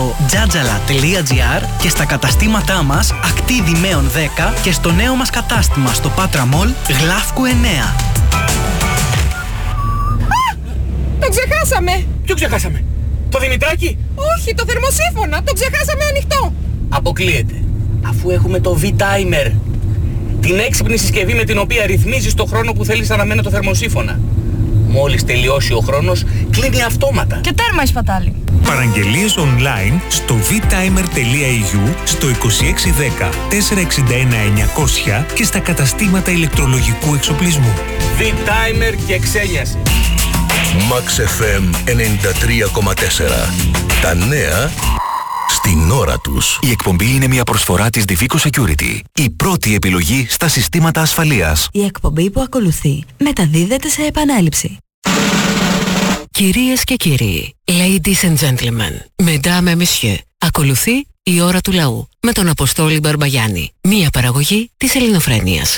στο jajala.gr και στα καταστήματά μας Ακτίδη Μέων 10 και στο νέο μας κατάστημα στο Πάτρα Μολ Γλάφκου 9. Το ξεχάσαμε! Ποιο ξεχάσαμε? Το Δημητράκη? Όχι, το θερμοσύφωνα! Το ξεχάσαμε ανοιχτό! Αποκλείεται. Αφού έχουμε το V-Timer. Την έξυπνη συσκευή με την οποία ρυθμίζεις το χρόνο που θέλεις να αναμένει το θερμοσύφωνα. Μόλις τελειώσει ο χρόνος, κλείνει αυτόματα. Και τέρμα η σπατάλη. Παραγγελίες online στο vtimer.eu, στο 2610 461 900 και στα καταστήματα ηλεκτρολογικού εξοπλισμού. V-Timer και ξένιασε. Max FM 93,4. Τα νέα στην ώρα τους. Η εκπομπή είναι μια προσφορά της Divico Security. Η πρώτη επιλογή στα συστήματα ασφαλείας. Η εκπομπή που ακολουθεί μεταδίδεται σε επανάληψη. Κυρίες και κύριοι, ladies and gentlemen, mesdames et messieurs, ακολουθεί η ώρα του λαού με τον Αποστόλη Μπαρμπαγιάννη. Μια παραγωγή της Ελληνοφρένειας.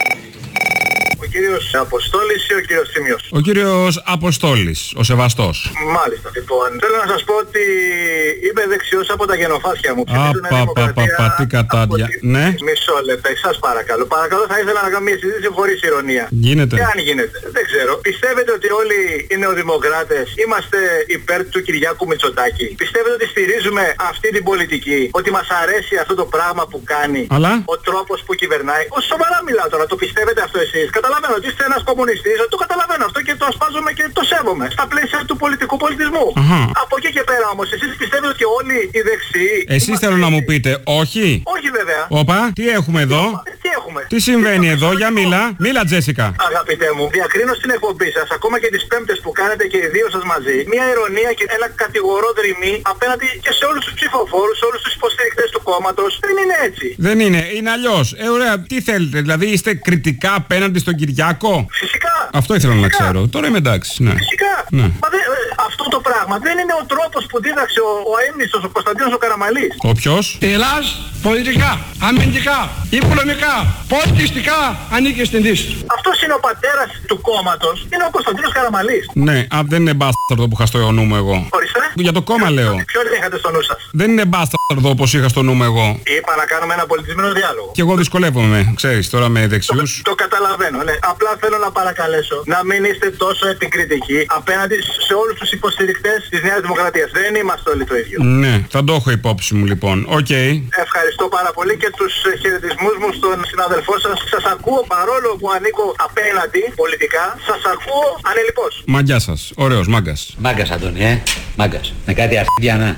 Ο κύριος Αποστόλης ή ο κύριος Θήμιος? Ο κύριος Αποστόλης, ο σεβαστός. Μάλιστα. Λοιπόν, θέλω να σας πω ότι είμαι δεξιός από τα γενοφάσκια μου. Τι κατάδια. Ναι. Μισό λεπτό, σας παρακαλώ. Παρακαλώ, θα ήθελα να κάνω μια συζήτηση χωρίς ηρωνία. Γίνεται. Και αν γίνεται. Δεν ξέρω. Πιστεύετε ότι όλοι οι νεοδημοκράτες είμαστε υπέρ του Κυριάκου Μητσοτάκη? Πιστεύετε ότι στηρίζουμε αυτή την πολιτική? Ότι μας αρέσει αυτό το πράγμα που κάνει? Αλλά ο τρόπος που κυβερνάει? Σοβαρά μιλάω τώρα. Το πιστεύετε αυτό εσείς? Καταλαβαίνω ότι είστε ένας κομμουνιστής, το καταλαβαίνω αυτό και το ασπάζομαι και το σέβομαι στα πλαίσια του πολιτικού πολιτισμού. Από εκεί και πέρα όμως, εσείς πιστεύετε ότι όλοι οι δεξιοί... Εσείς θέλω να μου πείτε, όχι. Όχι βέβαια. Όπα, τι έχουμε εδώ? Τι έχουμε? Τι συμβαίνει εδώ, για μίλα. Μίλα, Τζέσικα. Αγαπητέ μου, διακρίνω στην εκπομπή σας, ακόμα και τις πέμπτες που κάνετε και οι δύο σας μαζί, μια ειρωνία και ένα κατηγορό δρυμή απέναντι και σε όλους τους ψηφοφόρους, σε όλους τους υποστηρικτές του κόμματος. Δεν είναι έτσι. Δεν είναι, είναι αλλιώς. Ωραία, τι θέλετε, δηλαδή είστε κριτικά απέναντι στον Κυριάκο? Φυσικά. Αυτό ήθελα να ξέρω. Τώρα είμαι εντάξει. Ναι. Φυσικά. Ναι. Μα αυτό το πράγμα δεν είναι ο τρόπος που δίδαξε ο αείμνηστος, ο Κωνσταντίνος ο Καραμαλής. Ο ποιος? Ελλάς πολιτικά, αμυντικά, οικονομικά, πολιτιστικά ανήκει στην Δύση. Αυτός είναι ο πατέρας του κόμματος. Είναι ο Κωνσταντίνος Καραμαλής. Ναι, δεν είναι μπάσταρδο που είχα στο νου μου εγώ. Ορίστε. Για το κόμμα λέω. Ποιον είχατε στο νου σας? Δεν είναι μπάσταρδο όπως είχα στο νου μου εγώ. Είπα να κάνουμε ένα πολιτισμένο διάλογο. Και εγώ δυσκολεύομαι, ξέρεις, τώρα με δεξιούς. Το καταλαβαίνω, ναι. Απλά θέλω να παρακαλέσω να μην είστε τόσο επικριτικοί απέναντι σε όλους τους υποστηρικτές της Νέας Δημοκρατίας. Δεν είμαστε όλοι το ίδιο. Ναι, θα το έχω υπόψη μου λοιπόν. Οκ. Ευχαριστώ πάρα πολύ και τους χαιρετισμούς μου στον συναδελφό σας. Σας ακούω παρόλο που ανήκω απέναντι πολιτικά. Σας ακούω ανελιπώς. Μαγκιά σας. Ωραίος, μάγκας. Μάγκας, Αντώνη, μάγκας. Με κάτι αρχίδια, να.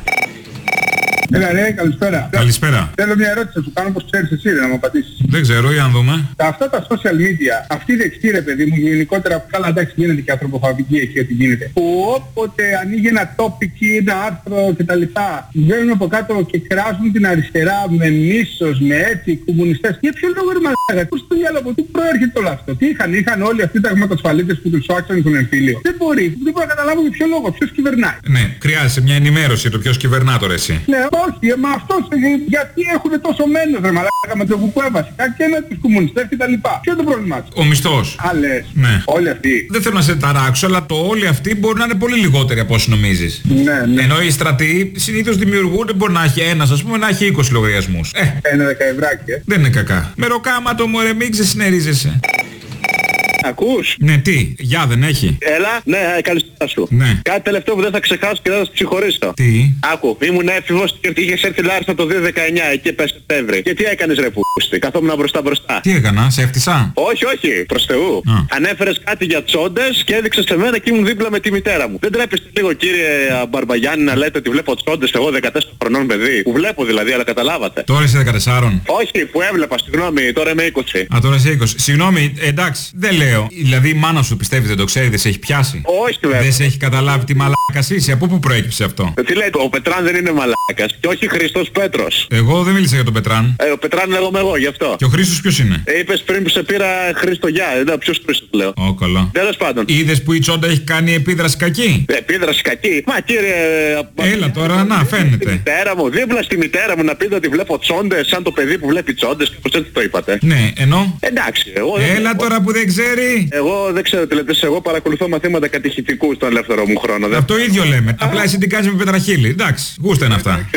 Έλα ρε, καλησπέρα. Καλησπέρα. Θέλω μια ερώτηση να σου κάνω, πως ξέρεις εσύ ρε, να μου απαντήσεις. Δεν ξέρω, για να δούμε. Αυτά τα social media, αυτή η δεξί ρε παιδί μου, γενικότερα, καλά εντάξει γίνεται και ανθρωποφαγική εκεί ό,τι γίνεται, που όποτε ανοίγει ένα topic ή ένα άρθρο κτλ. Βγαίνουν από κάτω και κράζουν την αριστερά με μίσος, με έτσι, κομμουνιστές. Για ποιο λόγο ρε μαλάκα, πώς στο διάλογο, από πού προέρχεται όλο αυτό? Τι είχαν όλοι αυτοί τα χρηματοσφαλίτες που τους άξανε τον εμφύλιο? Δεν μπορεί να καταλάβω για ποιο λόγο, ποιος κυβερνάει. Ναι, χρειάζεται μια ενημέρωση το ποιος κυβερνά τώρα εσύ. Ναι, όχι, μα αυτός γιατί έχουν τόσο μένος ρε μαλάκα με το κουκουέβαση και με τους κομμουνιστές και τα λοιπά. Ποιο είναι το πρόβλημά του? Ο μισθός. Άλλες. Ναι. Όλοι αυτοί. Δεν θέλω να σε ταράξω, αλλά το όλοι αυτοί μπορεί να είναι πολύ λιγότεροι από όσοι νομίζεις. Ναι, ναι. Ενώ οι στρατοί συνήθως δημιουργούνται, μπορεί να έχει ένας, ας πούμε, να έχει 20 λογαριασμούς. Ένα δεκαευράκι. Δεν είναι κακά. Με ροκάματο μου ρε, μην ξεσυνερίζεσαι. Ακούς? Ναι, τι, γεια δεν έχει. Έλα, ναι, καλησπέρα σου. Ναι. Κάτι τελευταίο που δεν θα ξεχάσω και δεν θα σου συγχωρήσω. Τι? Άκου, ήμουν έφηβος και είχες έρθει Λάρισα το 2019, εκεί πες Σεπτέμβρη. Και τι έκανες ρε πούστη? Καθόμουν μπροστά. Τι έκανα, σε έφτισα? Όχι, προς Θεού. Ανέφερες κάτι για τσόντες και έδειξες σε μένα και ήμουν δίπλα με τη μητέρα μου. Δεν τρέπεστε λίγο κύριε Μπαρμπαγιάννη να λέτε ότι βλέπω τσόντες εγώ 14 χρονών παιδί? Που βλέπω δηλαδή, αλλά καταλάβατε. Τώρα είσαι 14. Όχι, που έβλεπα, συγγνώμη, τώρα είμαι 20. Α, τώρα είσαι 20. Συγγνώμη, εντάξει, δεν λέω. Δηλαδή η μάνα σου πιστεύει δεν το ξέρει, δεν σε έχει πιάσει? Όχι βέβαια. Δεν σε έχει καταλάβει τι μαλάκας είσαι? Από πού προέκυψε αυτό? Τι λέτε, ο Πετράν δεν είναι μαλάκας και όχι Χριστός Πέτρος. Εγώ δεν μίλησα για τον Πετράν. Ο Πετράν λέγομαι εγώ γι' αυτό. Και ο Χρήστος ποιος είναι? Είπες πριν που σε πήρα Χρήστο Γιά, ποιος Χρήστος λέω. Ω, καλά. Τέλος πάντων. Είδες που η τσόντα έχει κάνει επίδραση κακή? Επίδραση κακή? Μα κύριε... Έλα τώρα, να φαίνεται. Μητέρα μου, δίπλα στη μητέρα μου να πείτε ότι βλέπω τσόντες σαν το παιδί που βλέπει τσόντες, πως έτσι το είπατε. Ναι, ενώ. Εντάξει, εγώ... Έλα τώρα που δεν ξέρει. Εγώ δεν ξέρω τι λέτε, εγώ παρακολουθώ μαθήματα κατηχητικού στον ελεύθερο μου χρόνο. Αυτό ίδιο λέμε. Απλά εσύ την κάνεις με πετραχύλι. Εντάξει, γούστα είναι αυτά.